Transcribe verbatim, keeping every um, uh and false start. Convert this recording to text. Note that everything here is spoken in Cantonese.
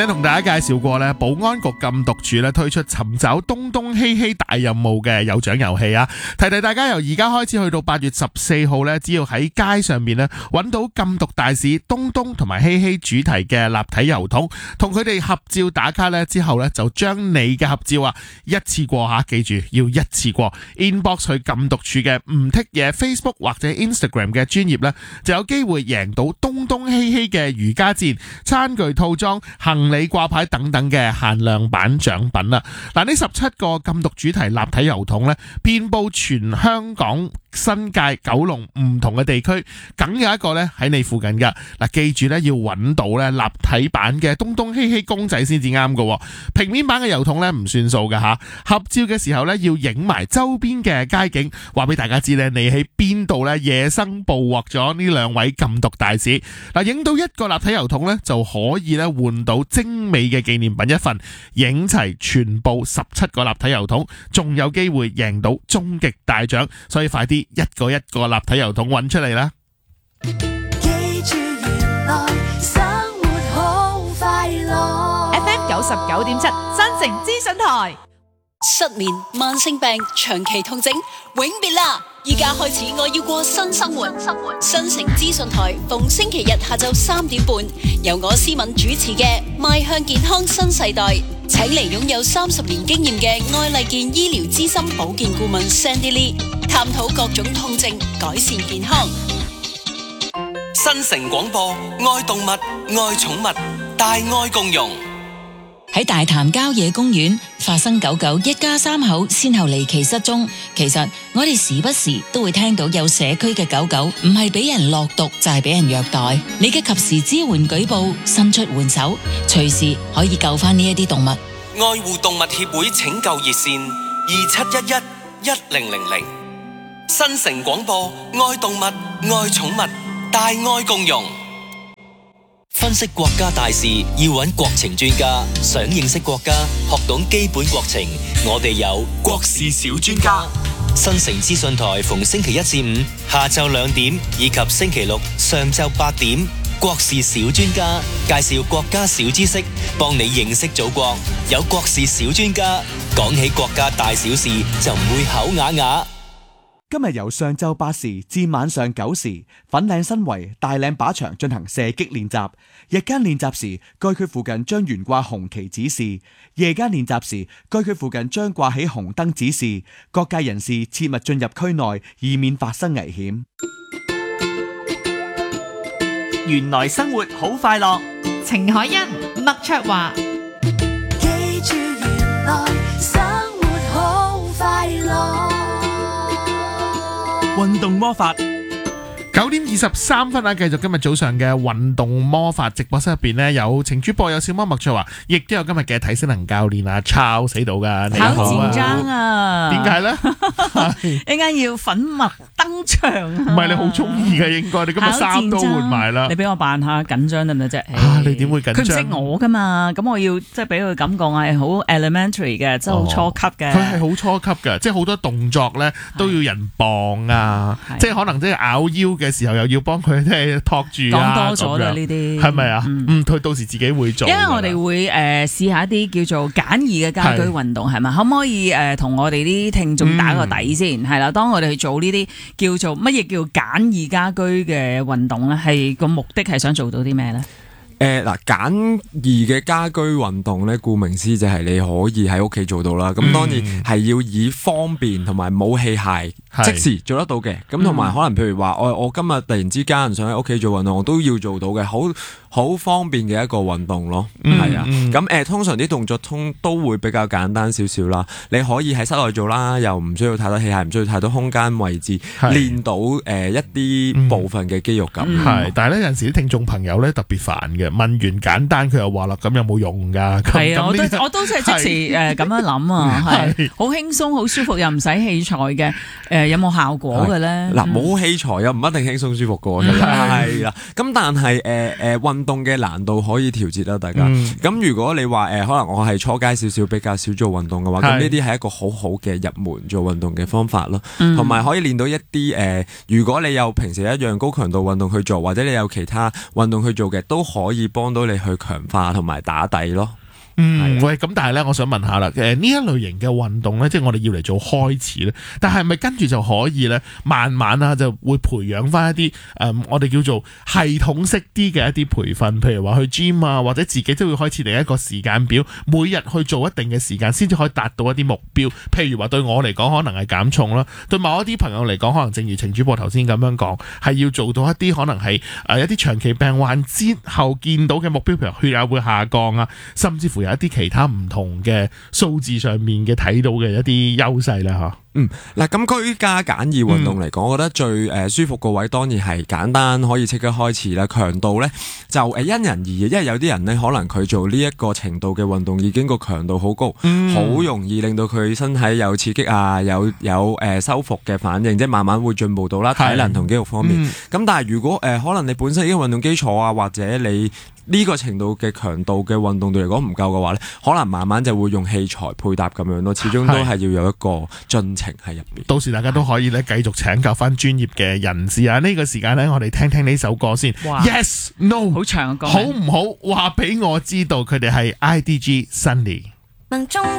同大家介紹過咧，保安局禁毒處咧推出尋找東東希希大任務嘅有獎遊戲啊！提提大家，由而家開始去到八月十四號咧，只要喺街上面咧揾到禁毒大使東東同埋希希主題嘅立體郵筒，同佢哋合照打卡咧之後咧，就將你嘅合照啊一次過吓，記住要一次過 inbox 去禁毒處嘅唔剔嘢 Facebook 或者 Instagram 嘅專頁咧，就有機會贏到東東希希嘅瑜伽墊、餐具套裝、行李掛牌等等嘅限量版獎品啦。嗱，呢十七個禁毒主題立體郵筒咧，遍佈全香港、新界、九龍唔同嘅地區，梗有一個咧喺你附近噶。嗱，記住咧要揾到咧立體版嘅東東希希公仔先至啱噶。平面版嘅郵筒咧唔算數噶吓。合照嘅時候咧要影埋周邊嘅街景，話俾大家知咧你喺邊度咧野生捕獲咗呢兩位禁毒大使。嗱，影到一個立體郵筒咧就可以咧換到精美嘅紀念品一份，影齊全部十七個立體郵筒，仲有機會贏到終極大獎，所以快啲一個一個立體郵筒揾出嚟啦！ 記住原來生活好快樂。 F M 九十九點七新城資訊台。 失眠、慢性病、長期痛症，永別啦！依家開始我要過新生活。新城資訊台逢星期日下晝三點半，由我思敏主持嘅《邁向健康新世代》，請嚟擁有三十年經驗嘅愛麗健醫療資深保健顧問 Sandy Lee， 探討各種痛症，改善健康。 新城廣播，愛動物，愛寵物，大愛共融。 喺大潭郊野公園發生狗狗一家三口先後離奇失蹤，其實我哋時不時都會聽到有社區嘅狗狗唔係俾人落毒就係俾人虐待，你嘅及時支援舉報，伸出援手，隨時可以救翻呢一啲動物。 愛護動物協會拯救熱線二七一一一零零零。新城廣播，愛動物，愛寵物，大愛共融。 分析國家大事要揾國情專家，想認識國家，學懂基本國情，我哋有國事小專家。新城資訊台逢星期一至五下晝兩點以及星期六上晝八點，國事小專家介紹國家小知識，幫你認識祖國。有國事小專家，講起國家大小事就唔會口啞啞。 今日由上晝八時至晚上九時，粉嶺新圍大嶺靶場進行射擊練習。日間練習時，該區附近將懸掛紅旗指示；夜間練習時，該區附近將掛起紅燈指示。各界人士切勿進入區內，以免發生危險。 原來生活好快樂， 程海欣、麥卓華。 記住原來生活好快樂。 運動魔法九點二十三分啊！繼續今日早上嘅運動魔法直播室入邊呢，有程主播，有小貓麥卓華，亦都有今日嘅體適能教練啊抄死到噶，你好啊！ 好緊張啊！ 點解呢？ 一陣間要粉墨登場啊！ 唔係你好中意嘅，應該你今日衫都換埋啦。 你俾我扮下緊張得唔得啫？ 啊！你點會緊張？ 佢唔識我噶嘛？咁我要即係俾佢感覺係好 elementary 嘅，即係好初級嘅。 佢係好初級嘅，即係好多動作咧都要人傍啊！即係可能即係拗腰嘅時候又要幫佢即係托住啊。 講多咗啦呢啲， 係咪啊？嗯，佢到時自己會做。 因為我哋會誒試下一啲叫做簡易嘅家居運動係嘛？可唔可以誒同我哋啲聽眾打個底先？係啦，當我哋去做呢啲叫做乜嘢叫簡易家居嘅運動咧，係個目的係想做到啲咩咧？ 誒嗱，簡易嘅家居運動咧，顧名思義就係你可以喺屋企做到啦。咁、嗯、當然係要以方便同埋冇器械即時做得到嘅。咁同埋可能譬如話，我我今日突然之間想喺屋企做運動，我都要做到嘅，好好方便嘅一個運動咯。係、嗯、啊，咁誒、呃、通常啲動作通都會比較簡單少少啦。你可以喺室內做啦，又唔需要太多器械，唔需要太多空間位置，練到誒、呃、一啲部分嘅肌肉感。係、 嗯，但係咧有陣時啲聽眾朋友咧特別煩嘅。問完簡單，佢又話啦，咁有冇用㗎？ 係啊，我都我都即係即時誒咁樣諗啊，係好輕鬆、好舒服，又唔使器材嘅。誒誒有冇效果嘅咧？ 嗱，冇器材又唔一定輕鬆舒服嘅，其實係啦。咁但係誒誒運動嘅難度可以調節啦，大家。咁、嗯、如果你話誒、呃、可能我係初階少少，比較少做運動嘅話，咁呢啲係一個好好嘅入門做運動嘅方法咯。同埋、嗯、可以練到一啲誒、呃，如果你有平時一樣高強度運動去做，或者你有其他運動去做嘅，都可以幫到你去強化同埋打底咯。 嗯，喂，咁但係咧，我想問下啦，誒呢一類型嘅運動咧，即係我哋要嚟做開始咧，但係咪跟住就可以咧，慢慢啊就會培養翻一啲誒、嗯，我哋叫做系統式啲嘅一啲培訓，譬如話去 gym 啊，或者自己都會開始定一個時間表，每日去做一定嘅時間，先至可以達到一啲目標。譬如話對我嚟講，可能係減重啦；對某一啲朋友嚟講，可能正如程主播頭先咁樣講，係要做到一啲可能係誒一啲長期病患之後見到嘅目標，譬如血壓會下降啊，甚至乎有一啲其他唔同嘅數字上面嘅睇到嘅一啲優勢啦吓。 嗯，嗱，咁居家簡易運動嚟講，嗯、我覺得最誒舒服個位當然係簡單，可以即刻開始啦。強度咧就誒因人而異，因為有啲人咧可能佢做呢一個程度嘅運動已經個強度好高，好、嗯、容易令到佢身體有刺激啊，有有誒修復嘅反應，即係慢慢會進步到啦，體能同肌肉方面。咁、嗯、但係如果誒、呃、可能你本身已經運動基礎啊，或者你呢個程度嘅強度嘅運動對嚟講唔夠嘅話咧，可能慢慢就會用器材配搭咁樣咯。始終都係要有一個進程喺入邊。到時大家都可以咧繼續請教翻專業嘅人士啊！呢、呢個時間咧，我哋聽聽呢首歌先。Yes No 好長嘅歌， 好唔好？話俾我知道佢哋係 I D G Sunny。 能中